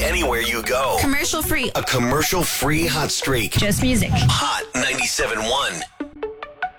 anywhere you go. Commercial free. A commercial-free hot streak. Just music. Hot 97.1.